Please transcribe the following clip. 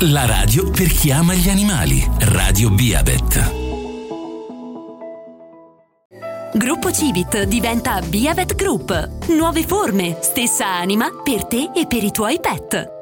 La radio per chi ama gli animali. Radio Beavet. Gruppo Civit diventa Beavet Group. Nuove forme, stessa anima per te e per i tuoi pet.